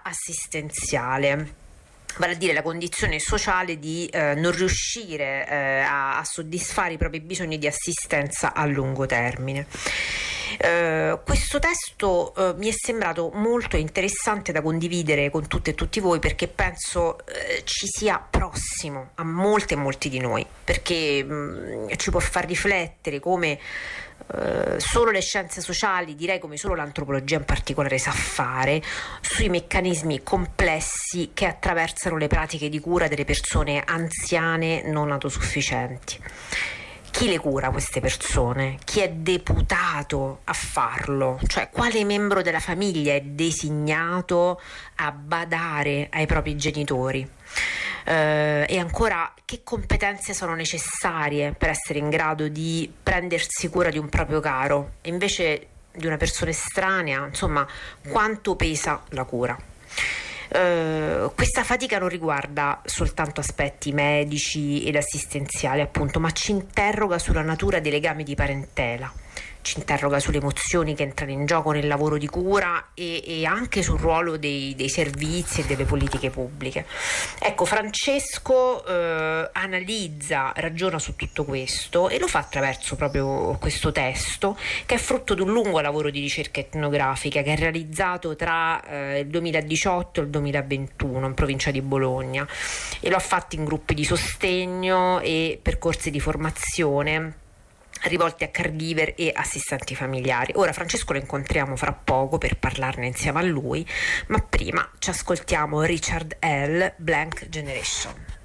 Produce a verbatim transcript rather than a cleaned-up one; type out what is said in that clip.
assistenziale, vale a dire la condizione sociale di eh, non riuscire eh, a, a soddisfare i propri bisogni di assistenza a lungo termine. Uh, questo testo uh, mi è sembrato molto interessante da condividere con tutte e tutti voi, perché penso uh, ci sia prossimo a molte e molti di noi, perché um, ci può far riflettere come uh, solo le scienze sociali, direi come solo l'antropologia in particolare, sa fare sui meccanismi complessi che attraversano le pratiche di cura delle persone anziane non autosufficienti. Chi le cura queste persone? Chi è deputato a farlo? Cioè, quale membro della famiglia è designato a badare ai propri genitori? Uh, e ancora, che competenze sono necessarie per essere in grado di prendersi cura di un proprio caro e invece di una persona estranea? Insomma, quanto pesa la cura? Uh, questa fatica non riguarda soltanto aspetti medici ed assistenziali, appunto, ma ci interroga sulla natura dei legami di parentela, ci interroga sulle emozioni che entrano in gioco nel lavoro di cura e, e anche sul ruolo dei, dei servizi e delle politiche pubbliche. Ecco, Francesco eh, analizza, ragiona su tutto questo e lo fa attraverso proprio questo testo, che è frutto di un lungo lavoro di ricerca etnografica che è realizzato tra eh, il duemiladiciotto e il duemilaventuno in provincia di Bologna, e lo ha fatto in gruppi di sostegno e percorsi di formazione rivolti a caregiver e assistenti familiari. Ora Francesco lo incontriamo fra poco per parlarne insieme a lui, ma prima ci ascoltiamo Richard Hell, Blank Generation.